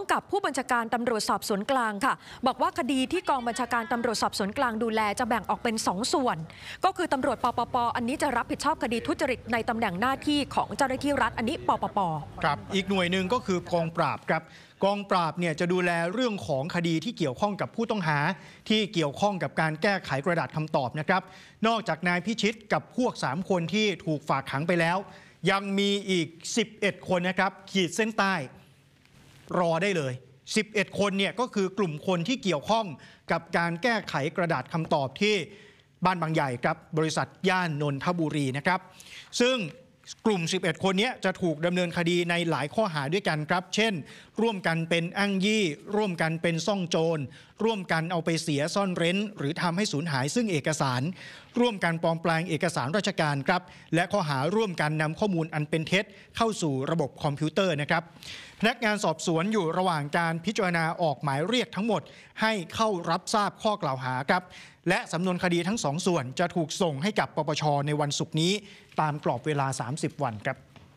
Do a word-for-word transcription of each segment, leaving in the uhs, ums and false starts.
กับผู้บัญชาการตำรวจสอบสวนกลางค่ะบอกว่าคดีที่กองบัญชาการตำรวจสอบสวนกลางดูแลจะแบ่งออกเป็นสองส่วนก็คือตำรวจปปปอันนี้จะรับผิดชอบคดีทุจริตในตำแหน่งหน้าที่ของเจ้าหน้าที่รัฐอันนี้ปปปครับอีกหน่วยหนึ่งก็คือกองปราบครับกองปราบเนี่ยจะดูแลเรื่องของคดีที่เกี่ยวข้องกับผู้ต้องหาที่เกี่ยวข้องกับการแก้ไขกระดาษคำตอบนะครับนอกจากนายพิชิตกับพวกสามคนที่ถูกฝากขังไปแล้วยังมีอีกสิบเอ็ดคนนะครับขีดเส้นใต้รอได้เลยสิบเอ็ดคนเนี่ยก็คือกลุ่มคนที่เกี่ยวข้องกับการแก้ไขกระดาษคำตอบที่บ้านบางใหญ่ครับบริษัทย่านนนทบุรีนะครับซึ่งกลุ่มสิบเอ็ดคนนี้จะถูกดำเนินคดีในหลายข้อหาด้วยกันครับเช่นร่วมกันเป็นอ้างยี่ร่วมกันเป็นซ่องโจรร่วมกันเอาไปเสียซ่อนเร้นหรือทำให้สูญหายซึ่งเอกสารร่วมกันปลอมแปลงเอกสารราชการครับและข้อหาร่วมกันนำข้อมูลอันเป็นเท็จเข้าสู่ระบบคอมพิวเตอร์นะครับพนักงานสอบสวนอยู่ระหว่างการพิจารณาออกหมายเรียกทั้งหมดให้เข้ารับทราบข้อกล่าวหาครับและสำนวนคดีทั้งสองส่วนจะถูกส่งให้กับปปช.ในวันศุกร์นี้ตามกรอบเวลาสามสิบวันครับ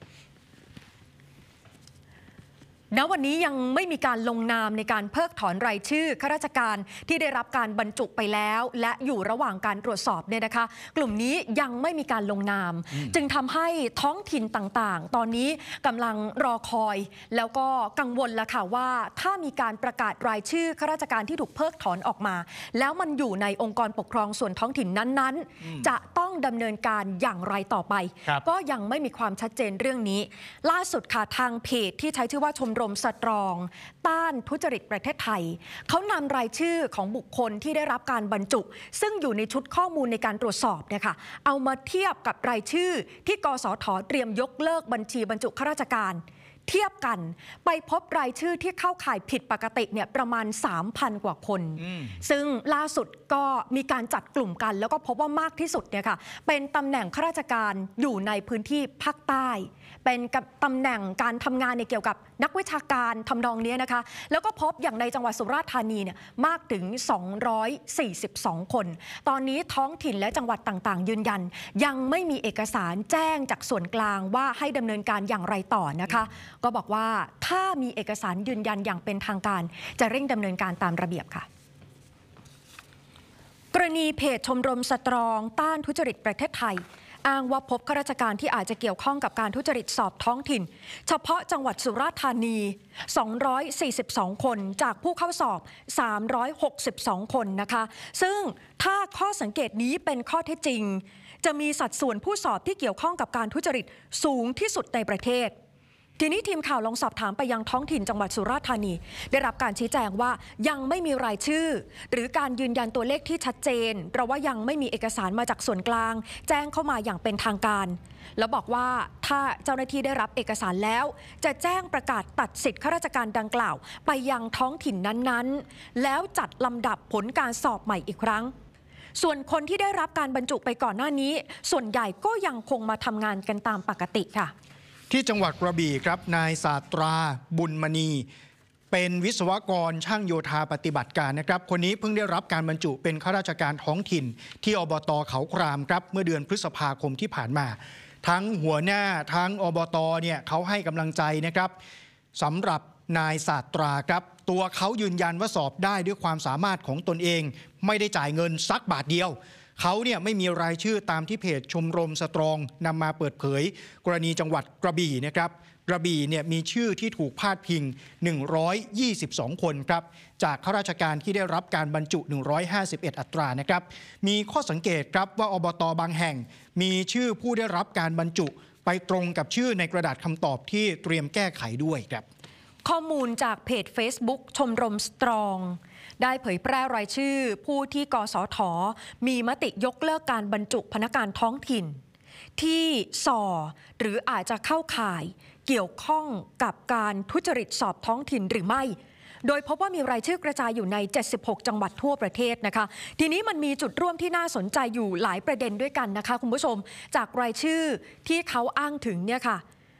ณวันนี้ยังไม่มีการลงนามในการเพิกถอนรายชื่อข้าราชการที่ได้รับการบรรจุไปแล้วและอยู่ระหว่างการตรวจสอบเนี่ยนะคะกลุ่มนี้ยังไม่มีการลงนามจึงทำให้ท้องถิ่นต่างๆตอนนี้กำลังรอคอยแล้วก็กังวลแล้วค่ะว่าถ้ามีการประกาศรายชื่อข้าราชการที่ถูกเพิกถอนออกมาแล้วมันอยู่ในองค์กรปกครองส่วนท้องถิ่นนั้นๆจะต้องดำเนินการอย่างไรต่อไปก็ยังไม่มีความชัดเจนเรื่องนี้ล่าสุดค่ะทางเพจที่ใช้ชื่อว่าชมรมสตรองต้านทุจริตประเทศไทยเขานำรายชื่อของบุคคลที่ได้รับการบรรจุซึ่งอยู่ในชุดข้อมูลในการตรวจสอบเนี่ยค่ะเอามาเทียบกับรายชื่อที่กสท.เตรียมยกเลิกบัญชีบรรจุข้าราชการเทียบกันไปพบรายชื่อที่เข้าข่ายผิดปกติเนี่ยประมาณ สามพัน กว่าคนซึ่งล่าสุดก็มีการจัดกลุ่มกันแล้วก็พบว่ามากที่สุดเนี่ยค่ะเป็นตำแหน่งข้าราชการอยู่ในพื้นที่ภาคใต้เป็นตำแหน่งการทำงานในเกี่ยวกับนักวิชาการทำนองนี้นะคะแล้วก็พบอย่างในจังหวัดสุราษฎร์ธานีเนี่ยมากถึงสองร้อยสี่สิบสองคนตอนนี้ท้องถิ่นและจังหวัดต่างๆยืนยันยังไม่มีเอกสารแจ้งจากส่วนกลางว่าให้ดำเนินการอย่างไรต่อนะคะก็บอกว่าถ้ามีเอกสารยืนยันอย่างเป็นทางการจะเร่งดำเนินการตามระเบียบค่ะกรณีเพจชมรมสตรองต้านทุจริตประเทศไทยอ้างว่าพบข้าราชการที่อาจจะเกี่ยวข้องกับการทุจริตสอบท้องถิ่นเฉพาะจังหวัดสุราษฎร์ธานีสองร้อยสี่สิบสองคนจากผู้เข้าสอบสามร้อยหกสิบสองคนนะคะซึ่งถ้าข้อสังเกตนี้เป็นข้อเท็จจริงจะมีสัดส่วนผู้สอบที่เกี่ยวข้องกับการทุจริตสูงที่สุดในประเทศทีนี้ทีมข่าวลองสอบถามไปยังท้องถิ่นจังหวัดสุราษฎร์ธานีได้รับการชี้แจงว่ายังไม่มีรายชื่อหรือการยืนยันตัวเลขที่ชัดเจนเพราะว่ายังไม่มีเอกสารมาจากส่วนกลางแจ้งเข้ามาอย่างเป็นทางการแล้วบอกว่าถ้าเจ้าหน้าที่ได้รับเอกสารแล้วจะแจ้งประกาศตัดสิทธิ์ข้าราชการดังกล่าวไปยังท้องถิ่นนั้นๆแล้วจัดลำดับผลการสอบใหม่อีกครั้งส่วนคนที่ได้รับการบรรจุไปก่อนหน้านี้ส่วนใหญ่ก็ยังคงมาทำงานกันตามปกติค่ะที่จังหวัดกระบี่ครับนายศาสตราบุญมณีเป็นวิศวกรช่างโยธาปฏิบัติการนะครับคนนี้เพิ่งได้รับการบรรจุเป็นข้าราชการท้องถิ่นที่อบต.เขาครามครับเมื่อเดือนพฤษภาคมที่ผ่านมาทั้งหัวหน้าทั้งอบต.เนี่ยเขาให้กำลังใจนะครับสำหรับนายศาสตราครับตัวเขายืนยันว่าสอบได้ด้วยความสามารถของตนเองไม่ได้จ่ายเงินสักบาทเดียวเขาเนี่ยไม่มีรายชื่อตามที่เพจชมรมสตรองนำมาเปิดเผยกรณีจังหวัดกระบี่นะครับกระบี่เนี่ยมีชื่อที่ถูกพาดพิงหนึ่งร้อยยี่สิบสองคนครับจากข้าราชการที่ได้รับการบรรจุหนึ่งร้อยห้าสิบเอ็ดอัตรานะครับมีข้อสังเกตครับว่าอบต.บางแห่งมีชื่อผู้ได้รับการบรรจุไปตรงกับชื่อในกระดาษคำตอบที่เตรียมแก้ไขด้วยครับข้อมูลจากเพจ Facebook ชมรมสตรองได้เผยแพร่รายชื่อผู้ที่กสท.มีมติยกเลิกการบรรจุพนักงานท้องถิ่นที่ส่อหรืออาจจะเข้าข่ายเกี่ยวข้องกับการทุจริตสอบท้องถิ่นหรือไม่โดยพบว่ามีรายชื่อกระจายอยู่ในเจ็ดสิบหกจังหวัดทั่วประเทศนะคะทีนี้มันมีจุดร่วมที่น่าสนใจอยู่หลายประเด็นด้วยกันนะคะคุณผู้ชมจากรายชื่อที่เขาอ้างถึงเนี่ยค่ะ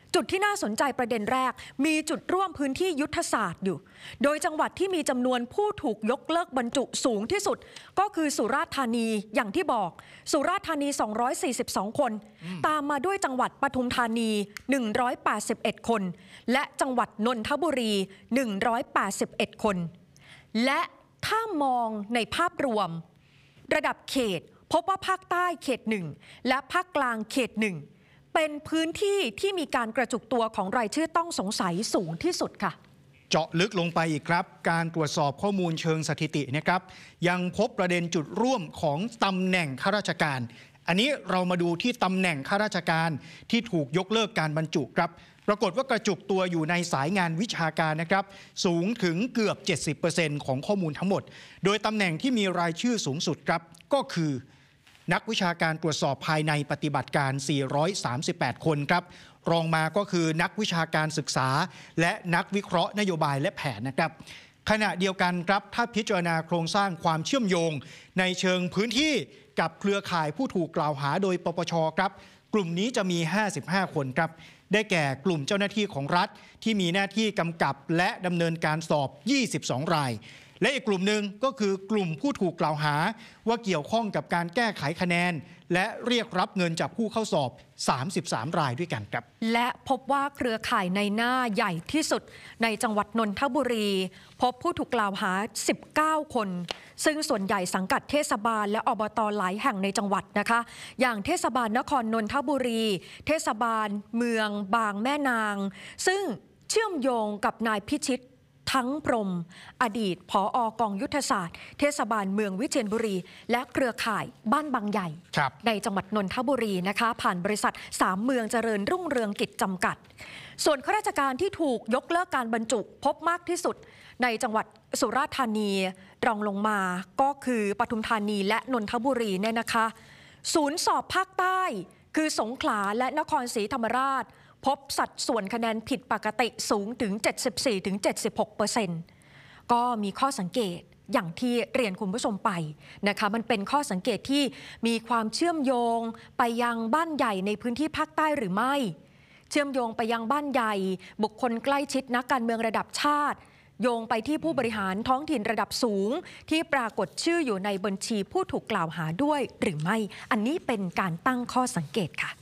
จุดที่น่าสนใจประเด็นแรกมีจุดร่วมพื้นที่ยุทธศาสตร์อยู่โดยจังหวัดที่มีจำนวนผู้ถูกยกเลิกบรรจุสูงที่สุดก็คือสุราษฎร์ธานีอย่างที่บอกสุราษฎร์ธานีสองร้อยสี่สิบสองคนตามมาด้วยจังหวัดปทุมธานีหนึ่งร้อยแปดสิบเอ็ดคนและจังหวัดนนทบุรีหนึ่งร้อยแปดสิบเอ็ดคนและถ้ามองในภาพรวมระดับเขตพบว่าภาคใต้เขตหนึ่งและภาคกลางเขตหนึ่งเป็นพื้นที่ที่มีการกระจุกตัวของรายชื่อต้องสงสัยสูงที่สุดค่ะเจาะลึกลงไปอีกครับการตรวจสอบข้อมูลเชิงสถิตินะครับยังพบประเด็นจุดร่วมของตำแหน่งข้าราชการอันนี้เรามาดูที่ตำแหน่งข้าราชการที่ถูกยกเลิกการบรรจุครับปรากฏว่ากระจุกตัวอยู่ในสายงานวิชาการนะครับสูงถึงเกือบ เจ็ดสิบเปอร์เซ็นต์ ของข้อมูลทั้งหมดโดยตำแหน่งที่มีรายชื่อสูงสุดครับก็คือนักวิชาการตรวจสอบภายในปฏิบัติการสี่ร้อยสามสิบแปดคนครับรองมาก็คือนักวิชาการศึกษาและนักวิเคราะห์นโยบายและแผนนะครับขณะเดียวกันครับถ้าพิจารณาโครงสร้างความเชื่อมโยงในเชิงพื้นที่กับเครือข่ายผู้ถูกกล่าวหาโดยปปชครับกลุ่มนี้จะมีห้าสิบห้าคนครับได้แก่กลุ่มเจ้าหน้าที่ของรัฐที่มีหน้าที่กำกับและดำเนินการสอบยี่สิบสองรายและอีกกลุ่มหนึ่งก็คือกลุ่มผู้ถูกกล่าวหาว่าเกี่ยวข้องกับการแก้ไขคะแนนและเรียกรับเงินจากผู้เข้าสอบสามสิบสามรายด้วยกันครับและพบว่าเครือข่ายในหน้าใหญ่ที่สุดในจังหวัดนนทบุรีพบผู้ถูกกล่าวหาสิบเก้าคนซึ่งส่วนใหญ่สังกัดเทศบาลและอบตหลายแห่งในจังหวัดนะคะอย่างเทศบาลนครนนทบุรีเทศบาลเมืองบางแม่นางซึ่งเชื่อมโยงกับนายพิชิตทั้งพรหมอดีตผอ.กองยุทธศาสตร์เทศบาลเมืองวิเชียรบุรีและเครือข่ายบ้านบางใหญ่ในจังหวัดนนทบุรีนะคะผ่านบริษัทสามเมืองเจริญรุ่งเรืองกิจจำกัดส่วนข้าราชการที่ถูกยกเลิกการบรรจุพบมากที่สุดในจังหวัดสุราษฎร์ธานีรองลงมาก็คือปทุมธานีและนนทบุรีเนี่ยนะคะศูนย์สอบภาคใต้คือสงขลาและนครศรีธรรมราชพบสัดส่วนคะแนนผิดปกติสูงถึง เจ็ดสิบสี่ถึงเจ็ดสิบหกเปอร์เซ็นต์ ก็มีข้อสังเกตอย่างที่เรียนคุณผู้ชมไปนะคะมันเป็นข้อสังเกตที่มีความเชื่อมโยงไปยังบ้านใหญ่ในพื้นที่ภาคใต้หรือไม่เชื่อมโยงไปยังบ้านใหญ่บุคคลใกล้ชิดนักการเมืองระดับชาติโยงไปที่ผู้บริหารท้องถิ่นระดับสูงที่ปรากฏชื่ออยู่ในบัญชีผู้ถูกกล่าวหาด้วยหรือไม่อันนี้เป็นการตั้งข้อสังเกตค่ะ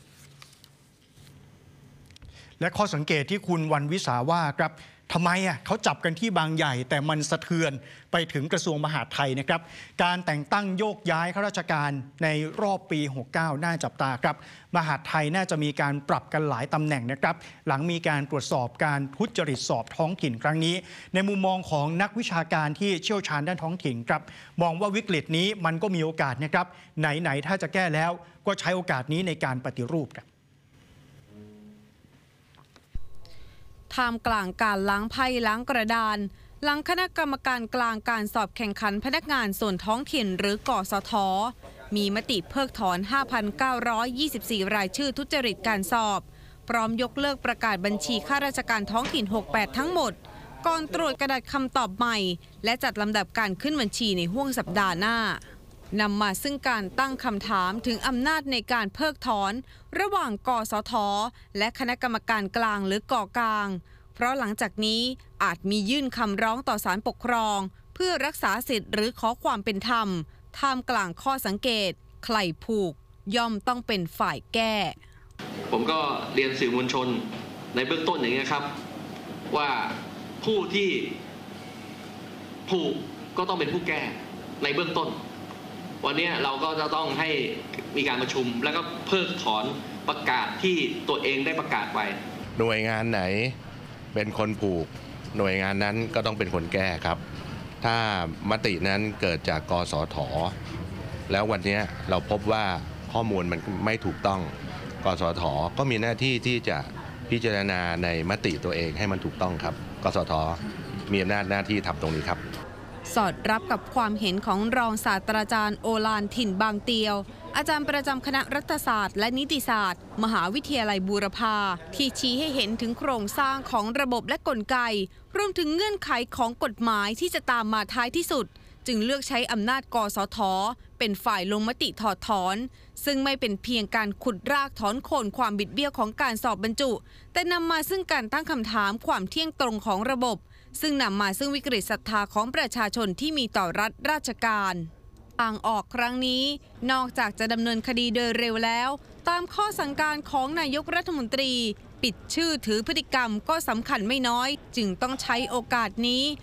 และข้อสังเกตที่คุณวันวิสาว่าครับทำไมอ่ะเขาจับกันที่บางใหญ่แต่มันสะเทือนไปถึงกระทรวงมหาดไทยนะครับการแต่งตั้งโยกย้ายข้าราชการในรอบปีหกเก้าน่าจับตาครับมหาดไทยน่าจะมีการปรับกันหลายตำแหน่งนะครับหลังมีการตรวจสอบการทุจริตสอบท้องถิ่นครั้งนี้ในมุมมองของนักวิชาการที่เชี่ยวชาญด้านท้องถิ่นครับมองว่าวิกฤตนี้มันก็มีโอกาสนะครับไหนๆถ้าจะแก้แล้วก็ใช้โอกาสนี้ในการปฏิรูปครับท่ามกลางการล้างไพ่ล้างกระดานหลังคณะกรรมการกลางการสอบแข่งขันพนักงานส่วนท้องถิ่นหรือกสท.มีมติเพิกถอน ห้าพันเก้าร้อยยี่สิบสี่ รายชื่อทุจริตการสอบพร้อมยกเลิกประกาศบัญชีข้าราชการท้องถิ่นหกสิบแปดทั้งหมดก่อนตรวจกระดาษคำตอบใหม่และจัดลำดับการขึ้นบัญชีในห้วงสัปดาห์หน้านำมาซึ่งการตั้งคำถามถึงอำนาจในการเพิกถอนระหว่างกสท.และคณะกรรมการกลางหรือกกลางเพราะหลังจากนี้อาจมียื่นคำร้องต่อศาลปกครองเพื่อรักษาสิทธิ์หรือขอความเป็นธรรมท่ามกลางข้อสังเกตใครผูกย่อมต้องเป็นฝ่ายแก้ผมก็เรียนสื่อมวลชนในเบื้องต้นอย่างนี้ครับว่าผู้ที่ผูกก็ต้องเป็นผู้แก้ในเบื้องต้นวันนี้เราก็จะต้องให้มีการประชุมแล้วก็เพิกถอนประกาศที่ตัวเองได้ประกาศไว้หน่วยงานไหนเป็นคนผูกหน่วยงานนั้นก็ต้องเป็นคนแก้ครับถ้ามตินั้นเกิดจากกสท.แล้ววันนี้เราพบว่าข้อมูลมันไม่ถูกต้องกสท.ก็มีหน้าที่ที่จะพิจารณาในมติตัวเองให้มันถูกต้องครับกสท.มีอำนาจหน้าที่ทำตรงนี้ครับสอดรับกับความเห็นของรองศาสตราจารย์โอฬารถิ่นบางเตียวอาจารย์ประจำคณะรัฐศาสตร์และนิติศาสตร์มหาวิทยาลัยบูรพาที่ชี้ให้เห็นถึงโครงสร้างของระบบและกลไกรวมถึงเงื่อนไขของกฎหมายที่จะตามมาท้ายที่สุดจึงเลือกใช้อำนาจกสทเป็นฝ่ายลงมติถอดถอนซึ่งไม่เป็นเพียงการขุดรากถอนโคนความบิดเบี้ยวของการสอบบรรจุแต่นำมาซึ่งการตั้งคำถามความเที่ยงตรงของระบบซึ่งนำมาซึ่งวิกฤตศรัทธาของประชาชนที่มีต่อรัฐราชการอ่างออกครั้งนี้นอกจากจะดำเนินคดีโดยเร็วแล้วตามข้อสั่งการของนายกรัฐมนตรีปิดชื่อถือพฤติกรรมก็สำคัญไม่น้อยจึงต้องใช้โอกาสนี้